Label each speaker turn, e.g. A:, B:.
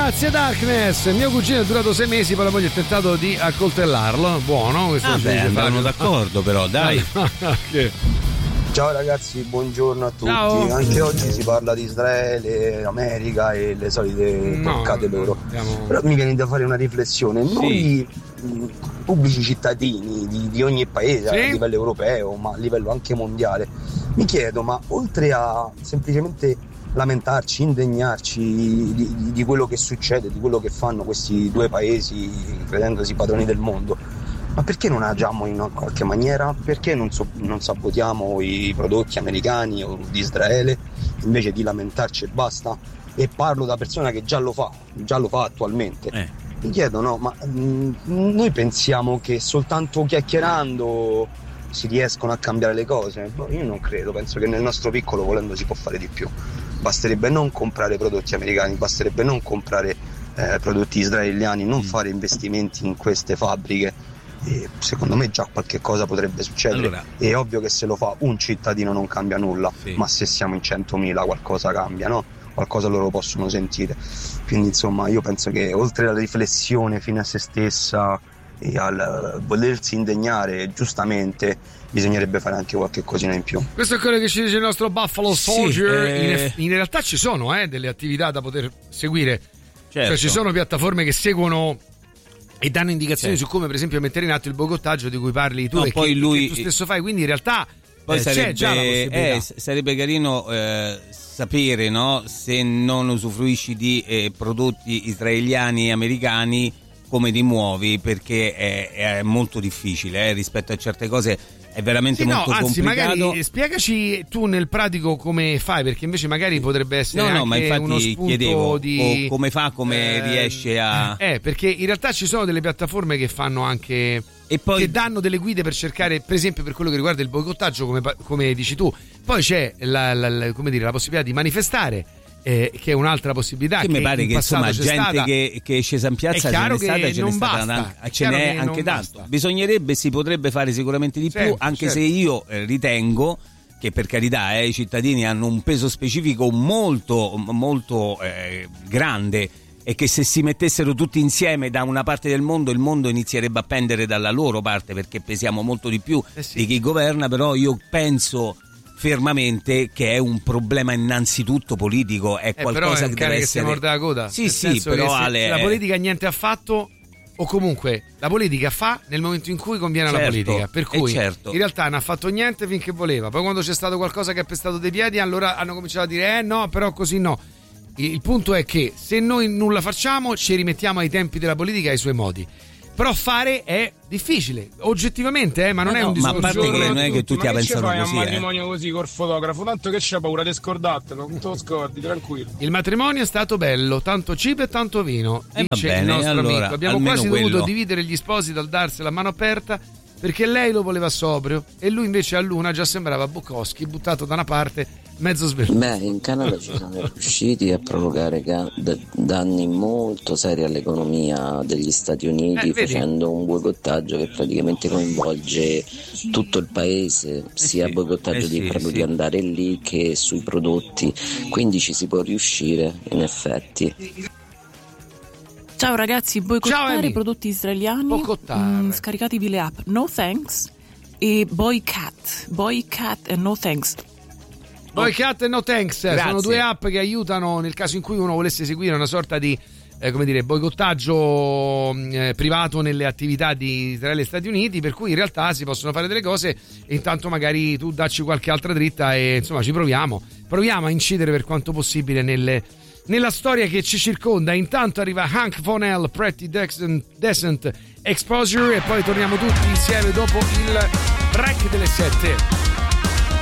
A: Grazie Darkness. Mio cugino è durato 6 mesi, poi la moglie ha tentato di accoltellarlo. Buono, questo
B: andavano d'accordo, però dai.
C: Ciao ragazzi, buongiorno a tutti.
A: Ciao.
C: Anche oggi si parla di Israele, America e le solite toccate loro. Però mi viene da fare una riflessione. Noi pubblici cittadini di ogni paese, a livello europeo, ma a livello anche mondiale, mi chiedo, ma oltre a semplicemente lamentarci, indegnarci di quello che succede, di quello che fanno questi due paesi credendosi padroni del mondo, ma perché non agiamo in qualche maniera? Perché non sabotiamo i prodotti americani o di Israele invece di lamentarci e basta? E parlo da persona che già lo fa attualmente. Mi chiedo, no, ma noi pensiamo che soltanto chiacchierando si riescono a cambiare le cose? Io non credo, penso che nel nostro piccolo, volendo, si può fare di più. Basterebbe non comprare prodotti americani, basterebbe non comprare prodotti israeliani, non fare investimenti in queste fabbriche. E secondo me già qualche cosa potrebbe succedere.
B: Allora,
C: è ovvio che se lo fa un cittadino non cambia nulla, ma se siamo in 100.000 qualcosa cambia, no? Qualcosa loro possono sentire. Quindi insomma io penso che oltre alla riflessione fine a se stessa e al volersi indegnare giustamente, bisognerebbe fare anche qualche cosina in più.
A: Questo è quello che ci dice il nostro Buffalo Soldier. In realtà ci sono delle attività da poter seguire, cioè ci sono piattaforme che seguono e danno indicazioni su come per esempio mettere in atto il boicottaggio di cui parli tu, che tu stesso fai, quindi in realtà
B: poi
A: c'è già la possibilità.
B: Sarebbe carino sapere, no, se non usufruisci di prodotti israeliani e americani, come ti muovi, perché è molto difficile rispetto a certe cose. È veramente molto complicato.
A: Magari spiegaci tu nel pratico come fai, perché invece magari potrebbe essere anche
B: ma infatti
A: uno spunto
B: chiedevo
A: di
B: come riesce a
A: perché in realtà ci sono delle piattaforme che fanno anche che danno delle guide per cercare, per esempio per quello che riguarda il boicottaggio, come dici tu. Poi c'è la possibilità di manifestare, che è un'altra possibilità, che
B: mi pare che insomma gente che è scesa in piazza ce n'è anche tanto. Bisognerebbe, si potrebbe fare sicuramente di più, anche se io ritengo che, per carità, i cittadini hanno un peso specifico molto molto grande, e che se si mettessero tutti insieme da una parte del mondo, il mondo inizierebbe a pendere dalla loro parte, perché pesiamo molto di più di chi governa. Però io penso fermamente che è un problema innanzitutto politico, è qualcosa che deve essere,
A: si morde la coda.
B: Sì, però
A: la politica niente ha fatto, o comunque la politica fa nel momento in cui conviene alla politica, per cui in realtà non ha fatto niente finché voleva. Poi quando c'è stato qualcosa che ha pestato dei piedi, allora hanno cominciato a dire no, però così no. Il punto è che se noi nulla facciamo ci rimettiamo ai tempi della politica e ai suoi modi. Però fare è difficile, oggettivamente, ma non è un discorso.
B: Ma a parte che non è che tutti la pensano così. Ma che
D: fai un matrimonio così col fotografo? Tanto che c'è paura di scordartelo, non te lo scordi, tranquillo.
A: Il matrimonio è stato bello, tanto cibo e tanto vino, dice il nostro amico. Abbiamo quasi dovuto dividere gli sposi dal darsela a mano aperta, perché lei lo voleva sobrio e lui invece a Luna già sembrava Bukowski, buttato da una parte, mezzo svenuto.
E: In Canada ci sono riusciti a provocare danni molto seri all'economia degli Stati Uniti, facendo un boicottaggio che praticamente coinvolge tutto il paese, sia boicottaggio di proprio di andare lì che sui prodotti, quindi ci si può riuscire in effetti.
F: Ciao ragazzi, boicottare i prodotti israeliani, scaricatevi le app No Thanks e Boycat e No Thanks.
A: Boycat e No Thanks sono due app che aiutano nel caso in cui uno volesse seguire una sorta di boicottaggio privato nelle attività di Israele e Stati Uniti, per cui in realtà si possono fare delle cose e intanto magari tu dacci qualche altra dritta e insomma ci proviamo a incidere per quanto possibile nella storia che ci circonda. Intanto arriva Hank Von L, Pretty Decent Exposure, e poi torniamo tutti insieme dopo il break delle 7.